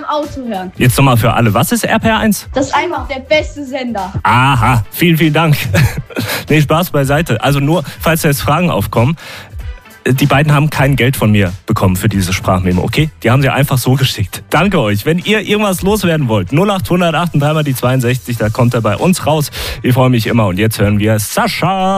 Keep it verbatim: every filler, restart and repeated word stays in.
Auto hören. Jetzt nochmal für alle. Was ist R P R eins? Das ist einfach der beste Sender. Aha, vielen, vielen Dank. Nee, Spaß beiseite. Also nur, falls da jetzt Fragen aufkommen. Die beiden haben kein Geld von mir bekommen für diese Sprachmemo, okay? Die haben sie einfach so geschickt. Danke euch. Wenn ihr irgendwas loswerden wollt, null acht hundert acht und dreimal die zweiundsechzig, da kommt er bei uns raus. Ich freue mich immer. Und jetzt hören wir Sascha.